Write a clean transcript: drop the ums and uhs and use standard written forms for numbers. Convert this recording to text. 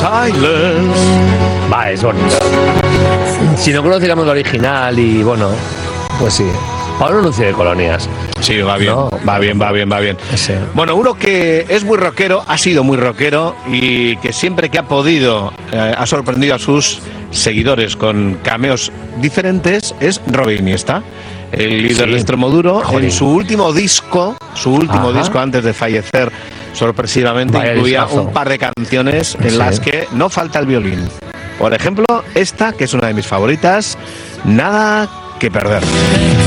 Silence. Va, es bonito. Si no conociéramos la original y bueno, pues sí. Para un anuncio de colonias. Sí, va bien, No, va bien. Sí. Bueno, uno que es muy rockero, ha sido muy rockero y que siempre que ha podido ha sorprendido a sus seguidores con cameos diferentes es Robin Iniesta, el líder de Extremoduro. Joder. En su último disco antes de fallecer sorpresivamente, Vaya incluía discazo. un par de canciones en las que no falta el violín. Por ejemplo, esta, que es una de mis favoritas, Nada que perder.